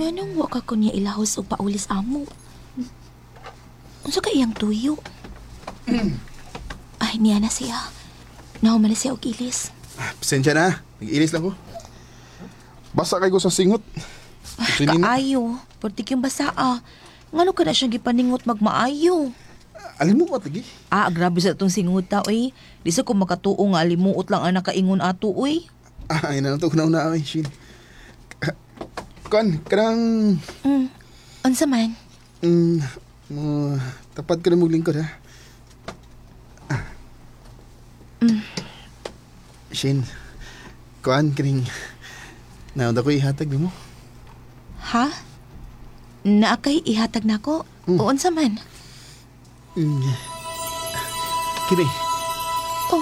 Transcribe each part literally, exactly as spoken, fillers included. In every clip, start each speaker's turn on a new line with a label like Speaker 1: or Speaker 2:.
Speaker 1: Nganong wa ka ko niya ilahos o paulis amo? Unsa ka iyang tuyo? Ay, niya na siya. Nahuman na siya og ilis.
Speaker 2: Pasensya na, nag-inis lang ko. Basa kay ko sa singot. Gusto ni na.
Speaker 1: Kaayo, portik yung basa ah. Ngano ka na siyang gipaningot magmaayo?
Speaker 2: Alimuot lagi.
Speaker 1: Ah, grabe sa itong singot ta, oy. Di sa ko makatuo nga alimuot lang ang nakaingon ato, oy.
Speaker 2: Ah, ay na to ko na una ay, Shin. Kan, kanang...
Speaker 1: Mm. Unsa man?
Speaker 2: Mm, mo, tapad ka na mong lingkod, ha? Ah.
Speaker 1: Mm.
Speaker 2: Shin, kuan, kaning... Naunda ko ihatag ni mo.
Speaker 1: Ha? Naakay ihatag na ko?
Speaker 2: Mm.
Speaker 1: O unsa man?
Speaker 2: Mm. Kini.
Speaker 1: Oh.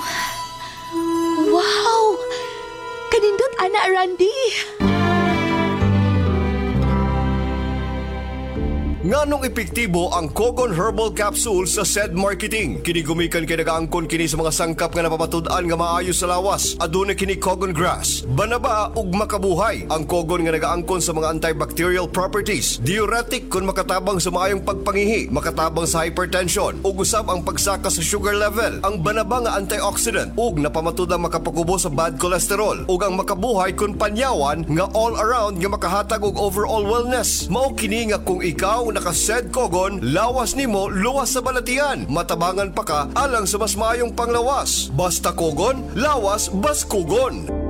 Speaker 1: Wow! Kanindot, ana, Randy!
Speaker 3: Nganong epektibo ang Cogon Herbal Capsule sa S E D Marketing? Kini gumikan kay nagaangkon kini sa mga sangkap nga napamatud-an nga maayo sa lawas. Aduna kini Cogon Grass. Banaba ug makabuhay. Ang Cogon nga nagaangkon sa mga antibacterial properties. Diuretic kun makatabang sa maayong pagpangihi, makatabang sa hypertension, ug usab ang pagsaka sa sugar level. Ang banaba nga antioxidant ug napamatud ang makapakubo sa bad cholesterol ug ang makabuhay kun panyawan nga all around nga makahatag og overall wellness. Mao kini nga kung ikaw naka-S E D Cogon, lawas nimo luwas sa balatian. Matabangan pa ka alang sa mas maayong panglawas. Basta Cogon, lawas bas Cogon.